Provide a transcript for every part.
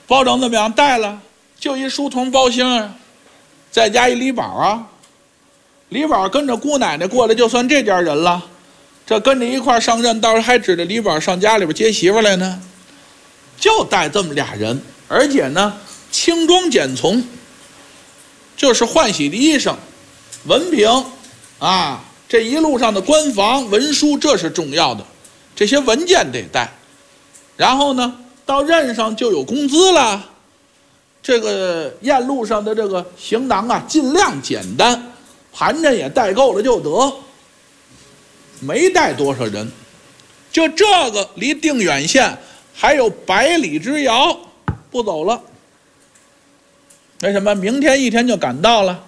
包拯怎么样？带了，就一书童包兴啊，再加一李宝啊。李宝跟着姑奶奶过来，就算这家人了。这跟着一块上任，到时候还指着李宝上家里边接媳妇来呢。就带这么俩人，而且呢，轻装简从，就是换洗的衣裳、文凭啊，这一路上的官房文书，这是重要的，这些文件得带。然后呢，到任上就有工资了。这个沿路上的这个行囊啊，尽量简单，盘缠也带够了就得，没带多少人。就这个离定远县还有100里之遥，不走了。为什么？明天一天就赶到了。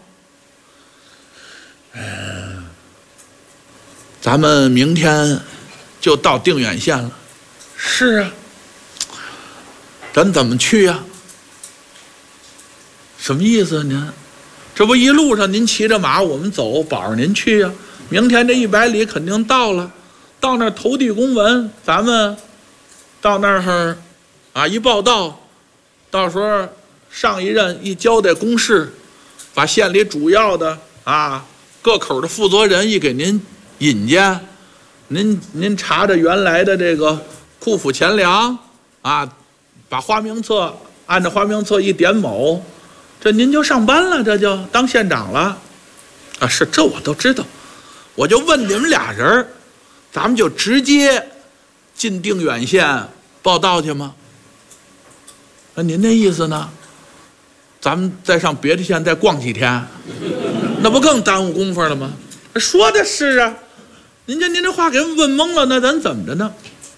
咱们明天就到定远县了。是啊，咱怎么去呀？什么意思您？这不一路上您骑着马，我们走，保着您去呀。明天这100里肯定到了，到那儿投递公文，咱们到那儿啊一报到，到时候上一任一交代公事，把县里主要的啊各口的负责人一给您引荐，您查着原来的这个库府钱粮啊，把花名册按照花名册一点卯，这您就上班了，这就当县长了啊！是，这我都知道。我就问你们俩人，咱们就直接进定远县报到去吗？那您那意思呢？咱们再上别的县再逛几天，那不更耽误功夫了吗？说的是啊，您这话给人问懵了，那咱怎么着呢？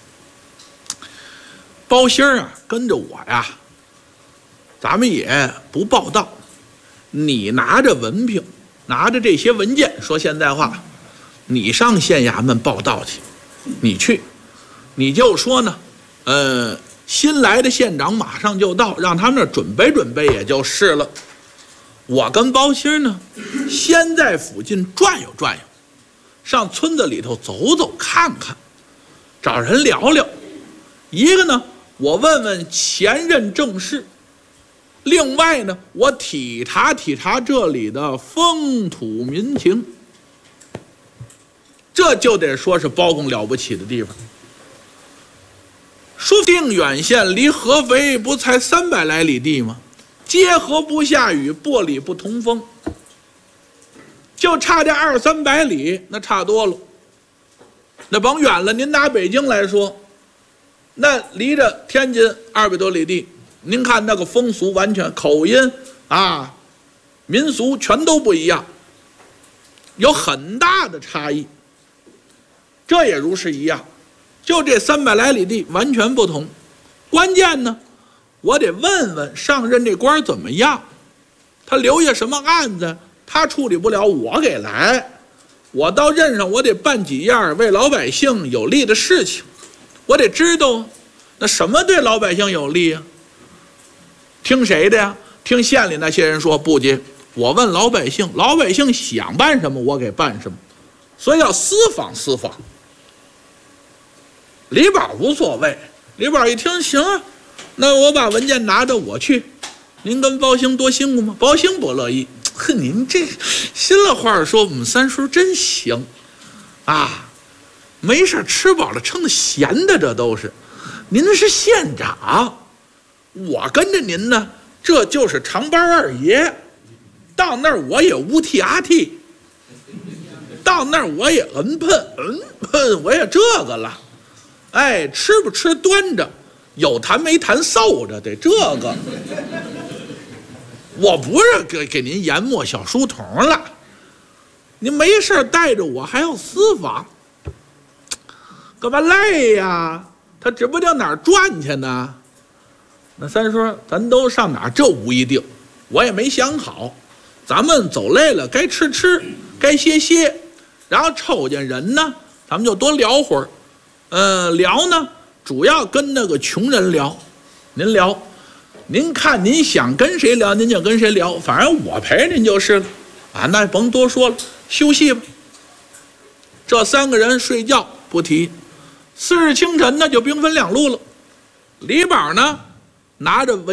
包兴啊，跟着我呀，咱们也不报到，你拿着文凭，拿着这些文件，说现在话，你上县衙门报到去，你去，你就说呢，新来的县长马上就到，让他们那准备准备也就是了。我跟包兴呢，先在附近转悠转悠，上村子里头走走看看，找人聊聊。一个呢，我问问前任正事，另外呢，我体察体察这里的风土民情。这就得说是包公了不起的地方。说定远县离合肥不才300来里地吗？接河不下雨，薄里不同风，就差这200-300里，那差多了。那甭远了，您拿北京来说，那离着天津200多里地，您看那个风俗完全口音啊，民俗全都不一样，有很大的差异。这也如是一样，就这300来里地完全不同。关键呢，我得问问上任这官怎么样，他留下什么案子，他处理不了，我给来。我到任上，我得办几样为老百姓有利的事情，我得知道那什么对老百姓有利啊？听谁的呀？听县里那些人说不接，我问老百姓，老百姓想办什么我给办什么，所以要私访私访。李宝无所谓，李宝一听行啊，那我把文件拿着我去，您跟包兴多辛苦吗？包兴不乐意，呵，您这心里话说，我们三叔真行啊，没事吃饱了撑的闲的，这都是。您是县长，我跟着您呢，这就是长班二爷，到那儿我也乌替阿替，到那儿我也喷，我也这个了。哎，吃不吃端着，有痰没痰受着，得这个。我不是给您研磨小书童了，您没事带着我还要私访，干嘛累呀？他指不定哪儿转去呢。那三说咱都上哪儿，这无一定，我也没想好。咱们走累了，该吃吃，该歇歇，然后瞅见人呢，咱们就多聊会儿。聊呢，主要跟那个穷人聊。您聊，您看您想跟谁聊，您就跟谁聊，反正我陪您就是了。啊，那甭多说了，休息吧。这3个人睡觉不提。次日清晨呢，就兵分2路了。李宝呢，拿着文